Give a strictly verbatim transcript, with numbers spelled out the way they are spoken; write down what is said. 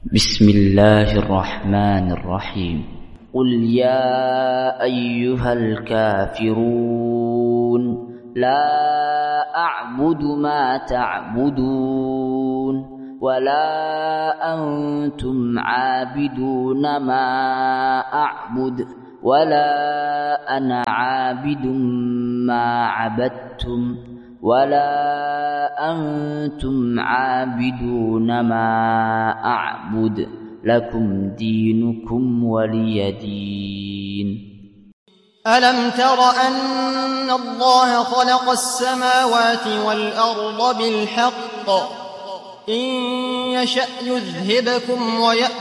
بسم الله الرحمن الرحيم. قل يا أيها الكافرون لا أعبد ما تعبدون ولا أنتم عابدون ما أعبد ولا أنا عابد ما عبدتم ولا أنتم عابدون ما أعبد لكم دينكم ولي دين. ألم تر أن الله خلق السماوات والأرض بالحق إن يشأ يذهبكم ويأتي